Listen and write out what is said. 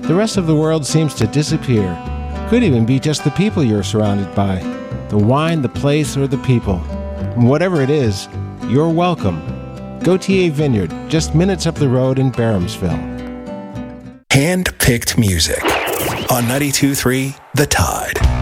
The rest of the world seems to disappear. Could even be just the people you're surrounded by. The wine, the place, or the people. And whatever it is, you're welcome. Gautier Vineyard, just minutes up the road in Barhamsville. Hand-picked music on 92.3 The Tide.